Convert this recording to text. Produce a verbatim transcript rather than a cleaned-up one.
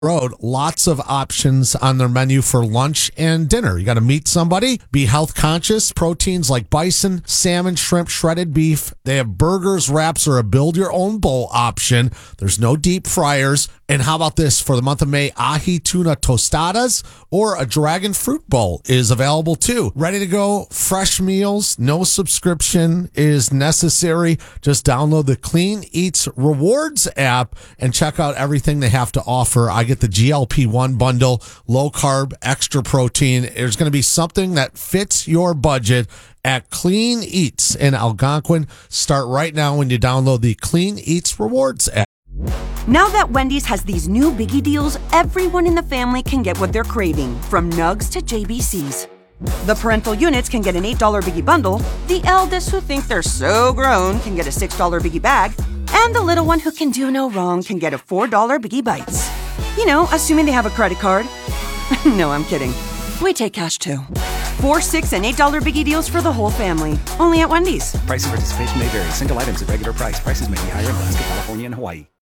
Road, lots of options on their menu for lunch and dinner. You got to meet somebody, be health conscious, proteins like bison, salmon, shrimp, shredded beef. They have burgers, wraps, or a build your own bowl option. There's no deep fryers. And how about this? For the month of May, ahi tuna tostadas or a dragon fruit bowl is available too. Ready to go, fresh meals, no subscription is necessary. Just download the Clean Eats Rewards app and check out everything they have to offer. I get the G L P one bundle, low carb, extra protein. There's going to be something that fits your budget at Clean Eats in Algonquin. Start right now when you download the Clean Eats Rewards app. Now that Wendy's has these new biggie deals, everyone in the family can get what they're craving, from nugs to J B Cs. The parental units can get an eight dollar biggie bundle, the eldest who think they're so grown can get a six dollar biggie bag, and the little one who can do no wrong can get a four dollar biggie bites. You know, assuming they have a credit card. No, I'm kidding. We take cash too. Four, six, and eight dollar biggie deals for the whole family. Only at Wendy's. Price and participation may vary. Single items at regular price. Prices may be higher in Alaska, California, and Hawaii.